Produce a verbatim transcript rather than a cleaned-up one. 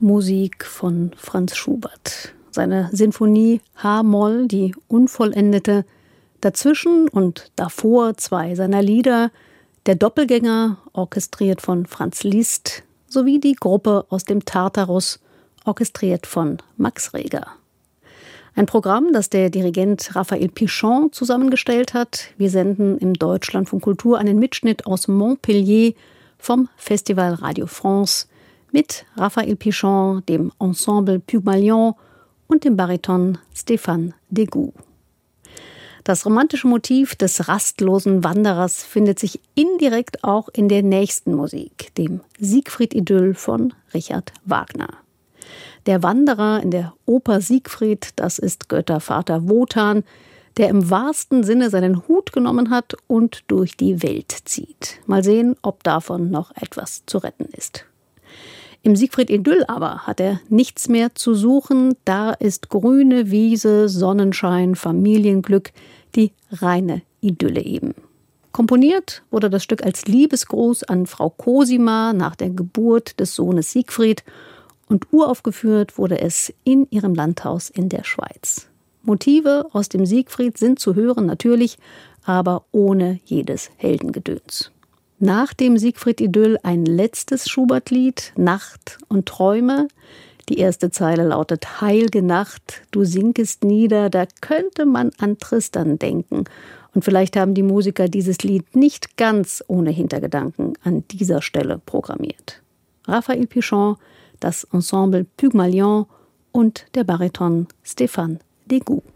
Musik von Franz Schubert. Seine Sinfonie H-Moll, die unvollendete, dazwischen und davor zwei seiner Lieder, der Doppelgänger, orchestriert von Franz Liszt, sowie die Gruppe aus dem Tartarus, orchestriert von Max Reger. Ein Programm, das der Dirigent Raphael Pichon zusammengestellt hat. Wir senden im Deutschlandfunk Kultur einen Mitschnitt aus Montpellier vom Festival Radio France mit Raphael Pichon, dem Ensemble Pygmalion und dem Bariton Stéphane Degout. Das romantische Motiv des rastlosen Wanderers findet sich indirekt auch in der nächsten Musik, dem Siegfried-Idyll von Richard Wagner. Der Wanderer in der Oper Siegfried, das ist Göttervater Wotan, der im wahrsten Sinne seinen Hut genommen hat und durch die Welt zieht. Mal sehen, ob davon noch etwas zu retten ist. Im Siegfried-Idyll aber hat er nichts mehr zu suchen. Da ist grüne Wiese, Sonnenschein, Familienglück, die reine Idylle eben. Komponiert wurde das Stück als Liebesgruß an Frau Cosima nach der Geburt des Sohnes Siegfried und uraufgeführt wurde es in ihrem Landhaus in der Schweiz. Motive aus dem Siegfried sind zu hören natürlich, aber ohne jedes Heldengedöns. Nach dem Siegfried-Idyll ein letztes Schubert-Lied, Nacht und Träume. Die erste Zeile lautet: Heilge Nacht, du sinkest nieder. Da könnte man an Tristan denken. Und vielleicht haben die Musiker dieses Lied nicht ganz ohne Hintergedanken an dieser Stelle programmiert. Raphael Pichon, das Ensemble Pygmalion und der Bariton Stéphane Degout.